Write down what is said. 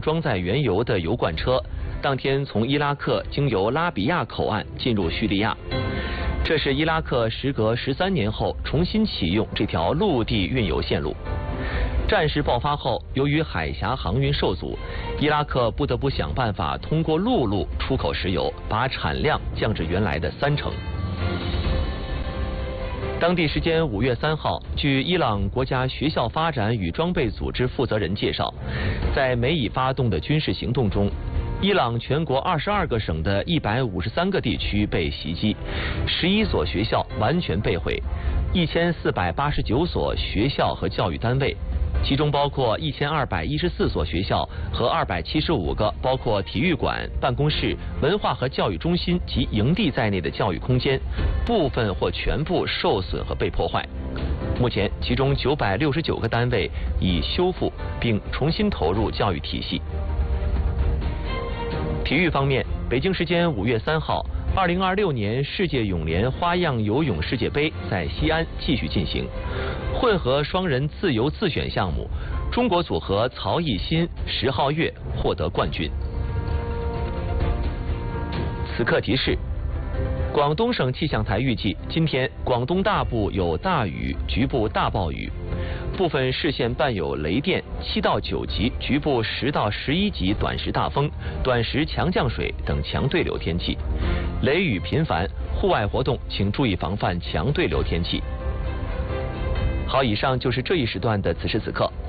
装载原油的油罐车，当天从伊拉克经由拉比亚口岸进入叙利亚。这是伊拉克时隔13年后重新启用这条陆地运油线路。战事爆发后，由于海峡航运受阻，伊拉克不得不想办法通过陆路出口石油，把产量降至原来的30%。当地时间5月3号，据伊朗国家学校发展与装备组织负责人介绍，在美以发动的军事行动中，伊朗全国22个省的153个地区被袭击，11所学校完全被毁，1489所学校和教育单位，其中包括1214所学校和275个包括体育馆、办公室、文化和教育中心及营地在内的教育空间，部分或全部受损和被破坏。目前，其中969个单位已修复并重新投入教育体系。体育方面，北京时间5月3号，2026年世界泳联花样游泳世界杯在西安继续进行。混合双人自由自选项目，中国组合曹艺昕、石皓月获得冠军。此刻提示：广东省气象台预计，今天广东大部有大雨，局部大暴雨，部分市县伴有雷电，7到9级，局部10到11级短时大风、短时强降水等强对流天气，雷雨频繁，户外活动请注意防范强对流天气。好，以上就是这一时段的此时此刻。